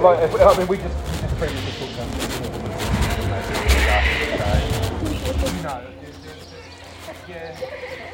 I mean, we just previously talked about it. No, yeah.